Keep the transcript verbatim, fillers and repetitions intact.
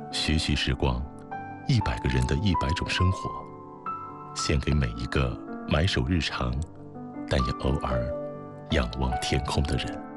徐徐时光，一百个人的一百种生活，献给每一个埋首日常，但也偶尔仰望天空的人。